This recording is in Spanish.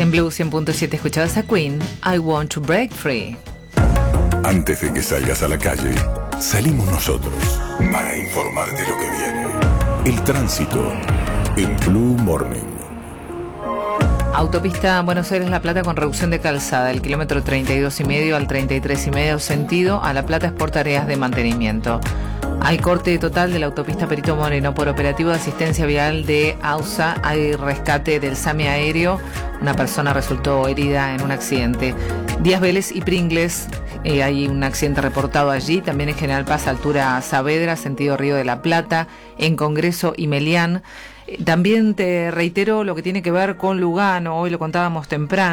En Blue 100.7 escuchabas a Queen, I Want to Break Free. Antes de que salgas a la calle, salimos nosotros para informarte lo que viene. El tránsito en Blue Morning. Autopista Buenos Aires-La Plata con reducción de calzada, el kilómetro 32,5 al 33,5 sentido a La Plata es por tareas de mantenimiento. Hay corte total de la autopista Perito Moreno por operativo de asistencia vial de AUSA. Hay rescate del SAMI aéreo. Una persona resultó herida en un accidente. Díaz Vélez y Pringles, hay un accidente reportado allí. También en General Paz, altura Saavedra, sentido Río de la Plata. En Congreso y Melián. También te reitero lo que tiene que ver con Lugano. Hoy lo contábamos temprano.